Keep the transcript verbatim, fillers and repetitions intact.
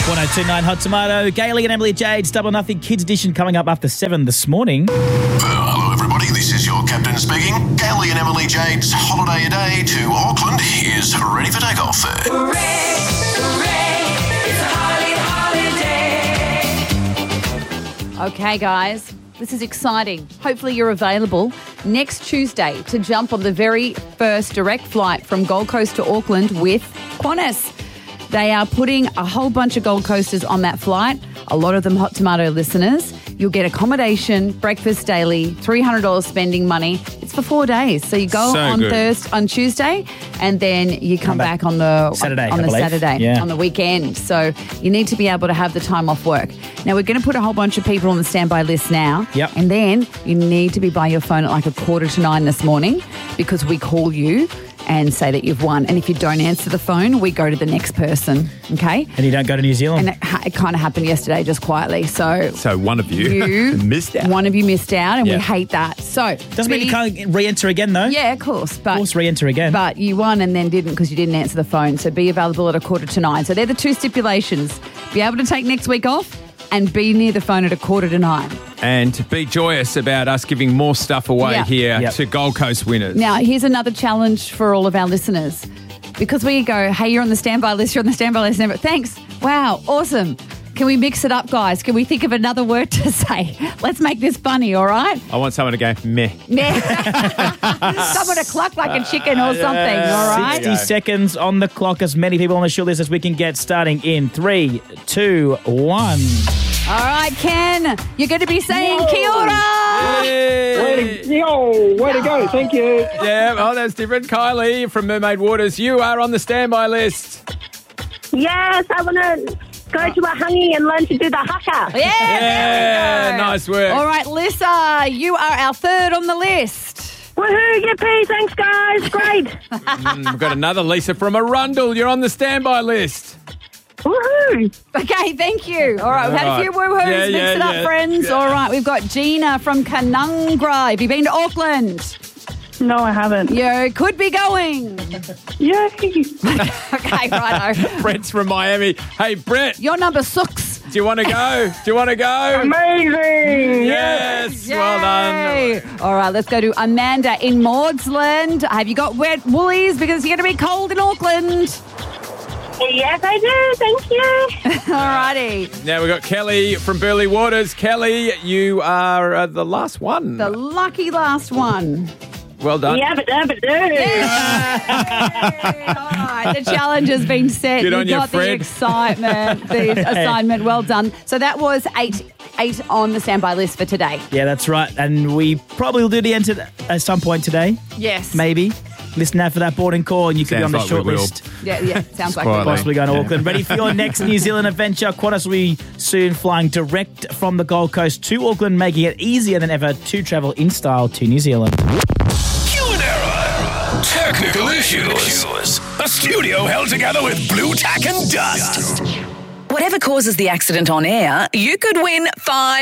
one oh two point nine Hot Tomato. Gailey and Emily Jade's Double Nothing Kids Edition coming up after seven this morning. Uh, hello, everybody. This is your captain speaking. Gailey and Emily Jade's holiday a day to Auckland is ready for takeoff. Hooray, hooray, it's a holly holiday. Okay, guys, this is exciting. Hopefully you're available next Tuesday to jump on the very first direct flight from Gold Coast to Auckland with Qantas. They are putting a whole bunch of Gold Coasters on that flight, a lot of them Hot Tomato listeners. You'll get accommodation, breakfast daily, three hundred dollars spending money. It's for four days. So you go So on good. Thursday, on Tuesday, and then you come, Come back. back on the Saturday, on I the believe. Saturday, Yeah. on the weekend. So you need to be able to have the time off work. Now, we're going to put a whole bunch of people on the standby list now. Yep. And then you need to be by your phone at like a quarter to nine this morning because we call you and say that you've won. And if you don't answer the phone, we go to the next person, okay? And you don't go to New Zealand. And it, ha- it kind of happened yesterday just quietly. So, So one of you, you missed out. One of you missed out, and Yeah. we hate that. So Doesn't mean you can't re-enter again, though. Yeah, of course. But Of course, re-enter again. but you won and then didn't because you didn't answer the phone. So be available at a quarter to nine. So they're the two stipulations. Be able to take next week off and be near the phone at a quarter to nine. And be joyous about us giving more stuff away Yeah. here Yep. to Gold Coast winners. Now, here's another challenge for all of our listeners. Because we go, hey, you're on the standby list, you're on the standby list. Never. Thanks. Wow, awesome. Can we mix it up, guys? Can we think of another word to say? Let's make this funny, all right? I want someone to go, meh. Meh. Someone to cluck like a chicken or something, all right? sixty seconds on the clock. As many people on the shortlist as we can get, starting in three, two, one. All right, Ken, you're going to be saying kia ora. Hey. Yo, way to go. Thank you. Yeah, oh, that's different. Kylie from Mermaid Waters, you are on the standby list. Yes, I want to go to a hangi and learn to do the haka. Yeah, Yeah, there we go. nice work. All right, Lissa, you are our third on the list. Woohoo, yippee, thanks guys, great. Mm, we've got another Lisa from Arundel. You're on the standby list. Woohoo. Okay, thank you. All right, we've had a few Right. woo-hoos. Yeah, Mix yeah, it up, yeah. friends. Yeah. All right, we've got Gina from Canungra. Have you been to Auckland? No, I haven't. You could be going. Yay. Okay, righto. Brett's from Miami. Hey, Brett, Your number six. do you want to go? Do you want to go? Amazing. Yes, well done. Yay. All right, let's go to Amanda in Maudsley. Have you got wet woolies? Because you're going to be cold in Auckland. Yes, I do, thank you. All righty. Now we've got Kelly from Burley Waters. Kelly, you are uh, the last one. The lucky last one. Well done. Yabba dabba do. All right, the challenge has been set. Good you on you, got the Fred. excitement, the assignment. Well done. So that was eight, eight on the standby list for today. Yeah, that's right. And we probably will do the enter at some point today. Yes. Maybe. Listen out for that boarding call and you could Sounds be on the like we will. shortlist. Yeah, yeah. Sounds like Quietly. it. Possibly going to Yeah. Auckland. Ready for your next New Zealand adventure? Qantas will be soon flying direct from the Gold Coast to Auckland, making it easier than ever to travel in style to New Zealand. Human error. Technical issues. A studio held together with blue tack and dust. Whatever causes the accident on air, you could win five